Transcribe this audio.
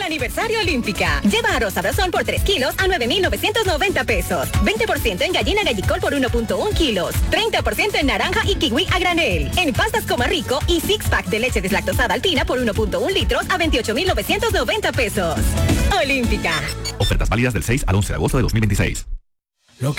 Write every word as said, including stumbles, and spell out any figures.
aniversario Olímpica. Lleva arroz sabrosón por tres kilos a nueve mil novecientos noventa pesos. veinte por ciento en gallina gallicol por uno punto uno kilos. treinta por ciento en naranja y kiwi a granel. En pastas Coma Rico y six pack de leche deslactosada Alpina por uno punto uno litros a veintiocho mil novecientos noventa pesos. Olímpica. Ofertas válidas del seis al once de agosto de dos mil veintiséis.